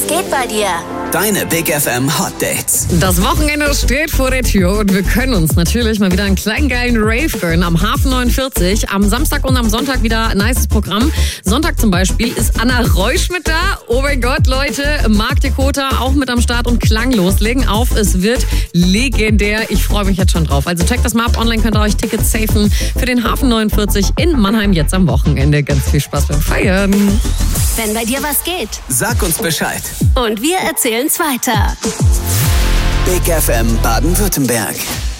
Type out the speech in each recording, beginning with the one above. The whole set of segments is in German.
geht bei dir? Deine Big FM Hot Dates. Das Wochenende steht vor der Tür und wir können uns natürlich mal wieder einen kleinen geilen Rave gönnen am Hafen 49. Am Samstag und am Sonntag wieder ein nices Programm. Sonntag zum Beispiel ist Anna Reusch mit da. Oh mein Gott, Leute, Marc Dekota auch mit am Start und klanglos legen auf. Es wird legendär. Ich freue mich jetzt schon drauf. Also checkt das mal ab. Online könnt ihr euch Tickets safen für den Hafen 49 in Mannheim jetzt am Wochenende. Ganz viel Spaß beim Feiern. Wenn bei dir was geht. Sag uns Bescheid. Und wir erzählen's weiter. Big FM Baden-Württemberg.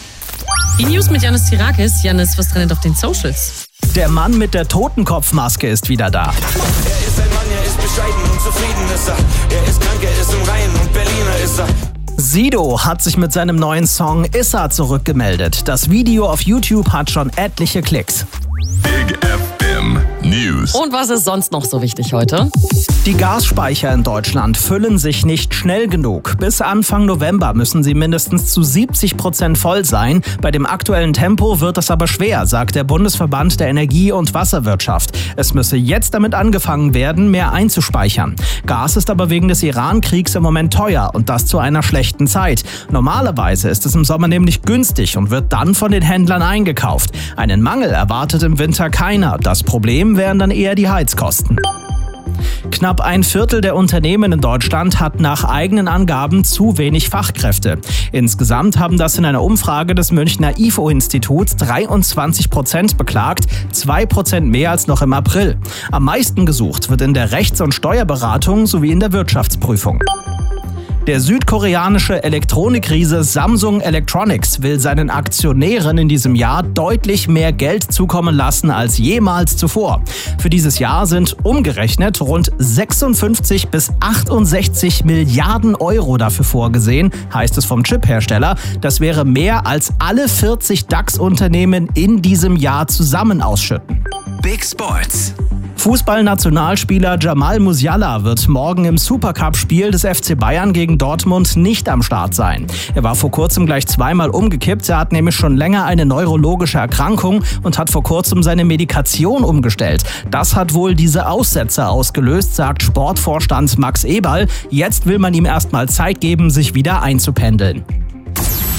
Die News mit Janis Tirakis. Janis, was trennt auf den Socials? Der Mann mit der Totenkopfmaske ist wieder da. Er ist ein Mann, er ist bescheiden und zufrieden ist er. Er ist krank, er ist im Reinen und Berliner ist er. Sido hat sich mit seinem neuen Song Issa zurückgemeldet. Das Video auf YouTube hat schon etliche Klicks. Big FM News. Und was ist sonst noch so wichtig heute? Die Gasspeicher in Deutschland füllen sich nicht schnell genug. Bis Anfang November müssen sie mindestens zu 70% voll sein. Bei dem aktuellen Tempo wird das aber schwer, sagt der Bundesverband der Energie- und Wasserwirtschaft. Es müsse jetzt damit angefangen werden, mehr einzuspeichern. Gas ist aber wegen des Iran-Kriegs im Moment teuer und das zu einer schlechten Zeit. Normalerweise ist es im Sommer nämlich günstig und wird dann von den Händlern eingekauft. Einen Mangel erwartet im Winter keiner. Das Problem wären dann eher die Heizkosten. Knapp ein Viertel der Unternehmen in Deutschland hat nach eigenen Angaben zu wenig Fachkräfte. Insgesamt haben das in einer Umfrage des Münchner IFO-Instituts 23% beklagt, 2% mehr als noch im April. Am meisten gesucht wird in der Rechts- und Steuerberatung sowie in der Wirtschaftsprüfung. Der südkoreanische Elektronikriese Samsung Electronics will seinen Aktionären in diesem Jahr deutlich mehr Geld zukommen lassen als jemals zuvor. Für dieses Jahr sind umgerechnet rund 56 bis 68 Milliarden Euro dafür vorgesehen, heißt es vom Chiphersteller. Das wäre mehr als alle 40 DAX-Unternehmen in diesem Jahr zusammen ausschütten. Big Sports. Fußballnationalspieler Jamal Musiala wird morgen im Supercup-Spiel des FC Bayern gegen Dortmund nicht am Start sein. Er war vor kurzem gleich zweimal umgekippt. Er hat nämlich schon länger eine neurologische Erkrankung und hat vor kurzem seine Medikation umgestellt. Das hat wohl diese Aussetzer ausgelöst, sagt Sportvorstand Max Eberl. Jetzt will man ihm erstmal Zeit geben, sich wieder einzupendeln.